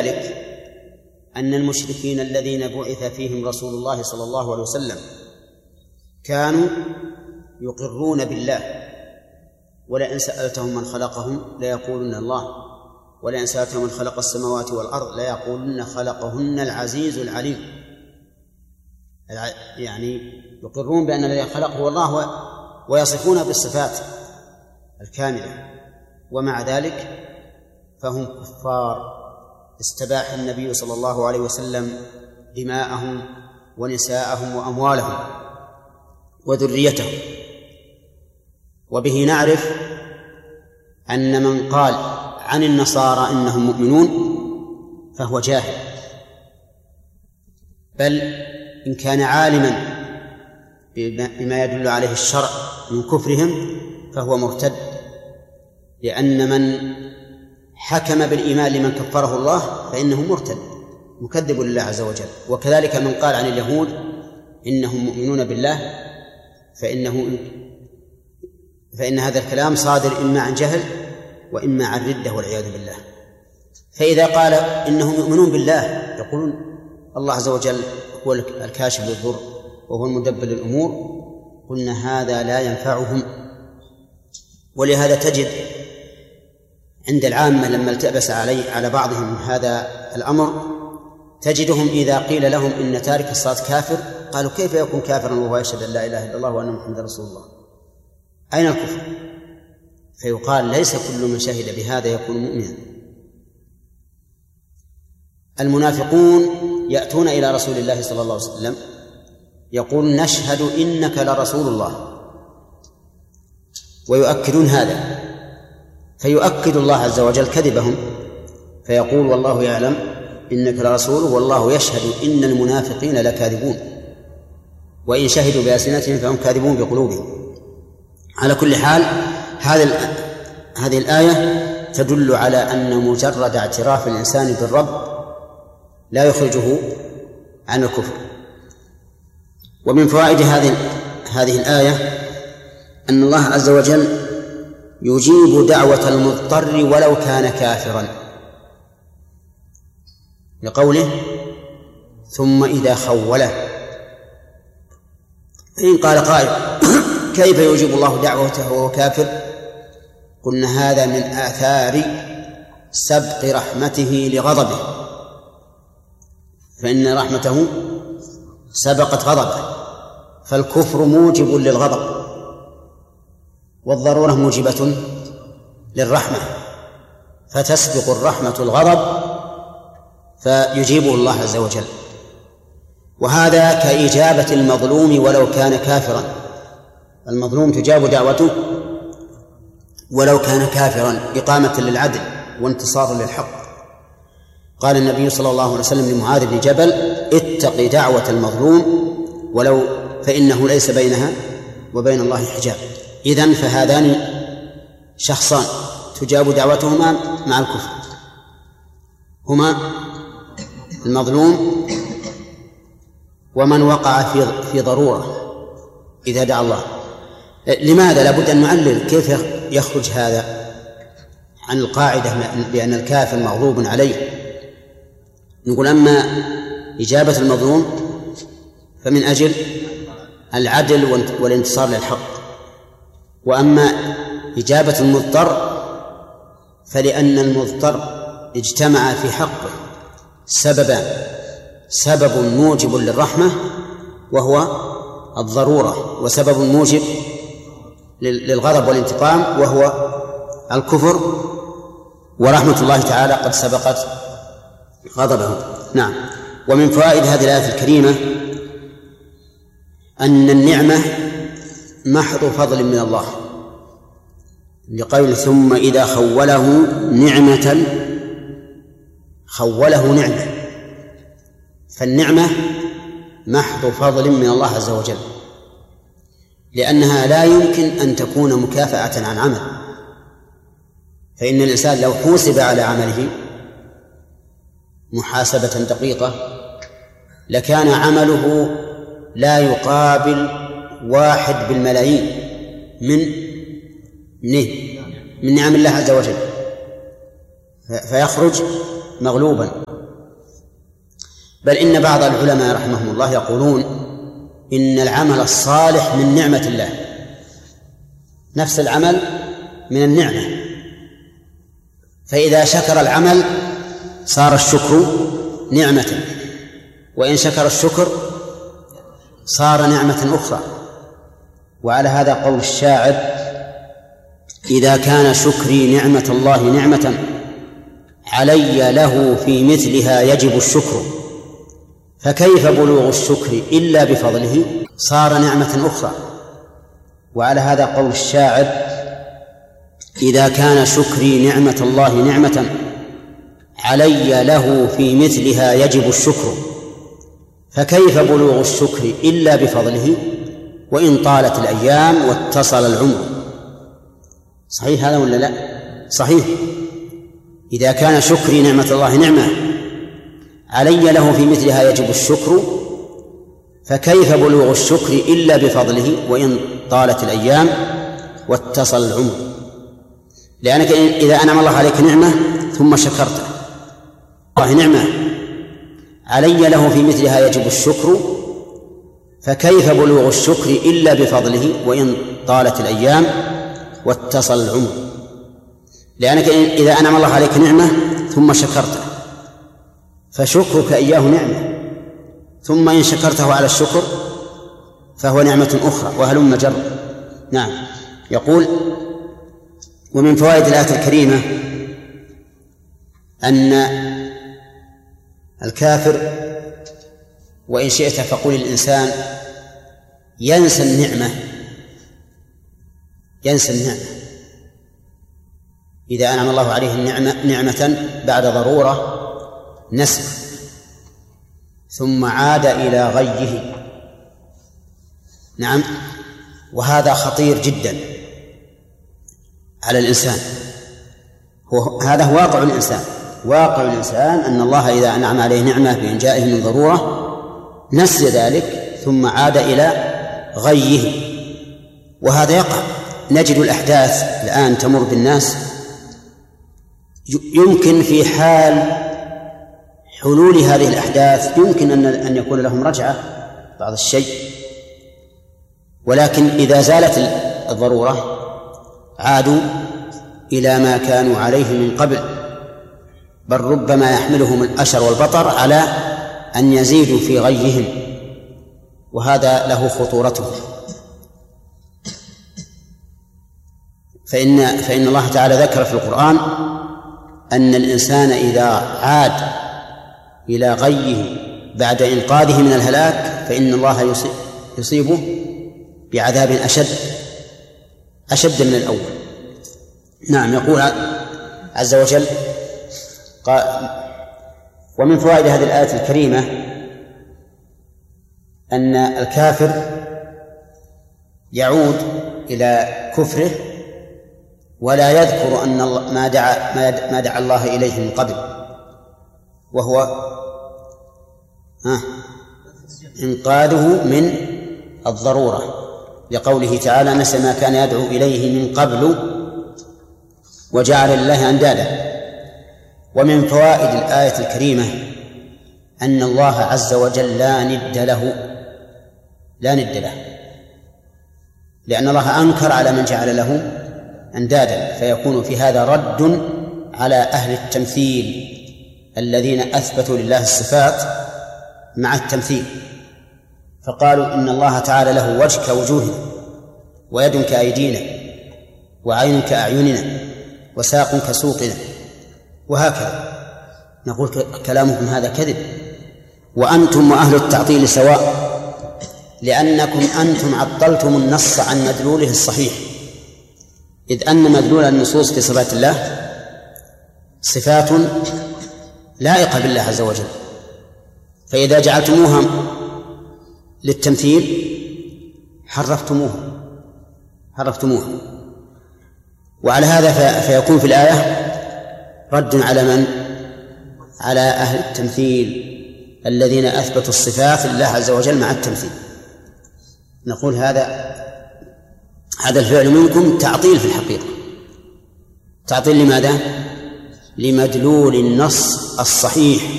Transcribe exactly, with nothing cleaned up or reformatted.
ذلك أن المشركين الذين بعث فيهم رسول الله صلى الله عليه وسلم كانوا يقرون بالله، ولئن سألتهم من خلقهم ليقولن الله، ولئن سألتهم من خلق السماوات والأرض ليقولن خلقهن العزيز العليم. يعني يقرون بأن الذي خلق هو الله ويصفون بالصفات الكاملة، ومع ذلك فهم كفار. استباح النبي صلى الله عليه وسلم دماءهم ونساءهم وأموالهم وذريتهم. وبه نعرف أن من قال عن النصارى إنهم مؤمنون فهو جاهل، بل إن كان عالما بما يدل عليه الشرع من كفرهم فهو مرتد، لأن من حكم بالإيمان لمن كفره الله فإنه مرتد مكذب لله عز وجل. وكذلك من قال عن اليهود إنهم مؤمنون بالله فإنه فإن هذا الكلام صادر إما عن جهل وإما عن ردة والعياذ بالله. فإذا قال إنهم يؤمنون بالله يقولون الله عز وجل هو الكاشف للضر وهو المدبر للأمور، قلنا هذا لا ينفعهم. ولهذا تجد عند العامة لما التبس علي على بعضهم هذا الأمر تجدهم إذا قيل لهم إن تارك الصلاة كافر قالوا كيف يكون كافرا وهو يشهد أن لا إله إلا الله وأن محمد رسول الله؟ أين الكفر؟ فيقال ليس كل من شهد بهذا يكون مؤمنا. المنافقون يأتون إلى رسول الله صلى الله عليه وسلم يقول نشهد إنك لرسول الله، ويؤكدون هذا، فيؤكد الله عز وجل كذبهم فيقول والله يعلم إنك لرسوله والله يشهد إن المنافقين لكاذبون، وإن شهدوا بألسنتهم فهم كاذبون بقلوبهم. على كل حال هذه هذه الآية تدل على أن مجرد اعتراف الإنسان بالرب لا يخرجه عن الكفر. ومن فوائد هذه هذه الآية أن الله عز وجل يجيب دعوة المضطر ولو كان كافرا، لقوله ثم إذا خوله. فإن قال قائل كيف يجيب الله دعوته وهو كافر؟ قلنا هذا من آثار سبق رحمته لغضبه، فإن رحمته سبقت غضبه، فالكفر موجب للغضب والضرورة موجبة للرحمة، فتسبق الرحمة الغضب فيجيبه الله عز وجل. وهذا كإجابة المظلوم ولو كان كافرا، المظلوم تجاب دعوته ولو كان كافرا إقامة للعدل وانتصار للحق. قال النبي صلى الله عليه وسلم لمعاذ بن جبل اتق دعوة المظلوم ولو فإنه ليس بينها وبين الله حجاب. إذن فهذان شخصان تجاب دعوتهما مع الكفر، هما المظلوم ومن وقع في في ضرورة إذا دعا الله. لماذا؟ لابد أن نعلل كيف يخرج هذا عن القاعدة بأن الكافر مغضوب عليه. نقول أما إجابة المظلوم فمن أجل العدل والانتصار للحق، وأما إجابة المضطر فلأن المضطر اجتمع في حقه سببان: سبب موجب للرحمة وهو الضرورة، وسبب موجب للغضب والانتقام وهو الكفر، ورحمة الله تعالى قد سبقت غضبه. نعم. ومن فوائد هذه الآية الكريمة أن النعمة محض فضل من الله، لقول ثم إذا خوله نعمة، خوله نعمة، فالنعمة محض فضل من الله عز وجل، لأنها لا يمكن أن تكون مكافأة عن عمل. فإن الإنسان لو حوسب على عمله محاسبة دقيقة لكان عمله لا يقابل واحد بالملايين من من نعم الله عز وجل، فيخرج مغلوبا بل إن بعض العلماء رحمهم الله يقولون إن العمل الصالح من نعمة الله، نفس العمل من النعمة، فإذا شكر العمل صار الشكر نعمة، وإن شكر الشكر صار نعمة أخرى. وعلى هذا قول الشاعر: إذا كان شكري نعمة الله نعمة علي له في مثلها يجب الشكر، فكيف بلوغ الشكر إلا بفضله، صار نعمة أخرى. وعلى هذا قول الشاعر: إذا كان شكري نعمة الله نعمة علي له في مثلها يجب الشكر، فكيف بلوغ الشكر إلا بفضله، وإن طالت الأيام واتصل العمر. صحيح هذا ولا لا؟ صحيح. إذا كان شكري نعمة الله نعمة علي له في مثلها يجب الشكر، فكيف بلوغ الشكر إلا بفضله، وإن طالت الأيام واتصل العمر. لأنك إذا أنعم الله عليك نعمة ثم شكرته، الله نعمة علي له في مثلها يجب الشكر، فكيف بلوغ الشكر إلا بفضله، وإن طالت الأيام واتصل العمر. لأنك إذا أنعم الله عليك نعمة ثم شكرته فشكرك إياه نعمة، ثم إن شكرته على الشكر فهو نعمة أخرى، وهلم جر. نعم. يقول: ومن فوائد الآية الكريمة أن الكافر، وإن شئت فقل الإنسان، ينسى النعمة ينسى النعمة إذا أنعم الله عليه النعمة نعمة بعد ضرورة نسي، ثم عاد إلى غيه. نعم. وهذا خطير جدا على الإنسان. هو هذا هو واقع الإنسان. واقع الإنسان أن الله إذا أنعم عليه نعمة بإنجائه من ضرورة نسي ذلك ثم عاد إلى غيه، وهذا يقع. نجد الأحداث الآن تمر بالناس، يمكن في حال حلول هذه الأحداث يمكن أن أن يكون لهم رجعة بعض الشيء، ولكن إذا زالت الضرورة عادوا إلى ما كانوا عليه من قبل، بل ربما يحملهم الأشر والبطر على أن يزيدوا في غيهم، وهذا له خطورته. فإن فإن الله تعالى ذكر في القرآن أن الإنسان إذا عاد إلى غيه بعد إنقاذه من الهلاك فإن الله يصيبه بعذاب أشد أشد من الأول. نعم. يقول عز وجل: قال: ومن فوائد هذه الآية الكريمة أن الكافر يعود إلى كفره ولا يذكر أن ما دعا ما دعا الله إليه من قبل، وهو إنقاذه من الضرورة، لقوله تعالى: نسي ما كان يدعو إليه من قبل وجعل لله أندادا. ومن فوائد الآية الكريمة أن الله عز وجل لا ند له لا ند له لأن الله أنكر على من جعل له أندادا، فيكون في هذا رد على أهل التمثيل الذين أثبتوا لله الصفات مع التمثيل، فقالوا إن الله تعالى له وجه كوجوهنا، ويد كأيدينا، وعين كأعيننا، وساق كسوقنا، وهكذا. نقول كلامكم هذا كذب، وأنتم وأهل التعطيل سواء، لأنكم أنتم عطلتم النص عن مدلوله الصحيح، إذ أن مدلول النصوص في صفات الله صفات لائقة بالله عز وجل، فإذا جعلتموها للتمثيل حرفتموها حرفتموها وعلى هذا فيكون في الآية رد على من؟ على أهل التمثيل الذين أثبتوا الصفات لله عز وجل مع التمثيل. نقول هذا هذا الفعل منكم تعطيل في الحقيقة. تعطيل لماذا؟ لمدلول النص الصحيح